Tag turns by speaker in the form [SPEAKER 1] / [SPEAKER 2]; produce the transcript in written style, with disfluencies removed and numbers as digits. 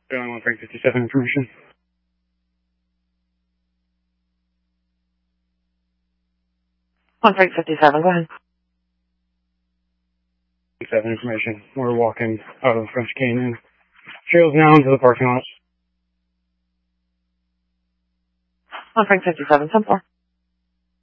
[SPEAKER 1] Going on Frank 57 information.
[SPEAKER 2] On Frank 57, go ahead.
[SPEAKER 1] 57 information. We're walking out of the French Canyon trails now into the parking lot.
[SPEAKER 2] On Frank 57, 10-4.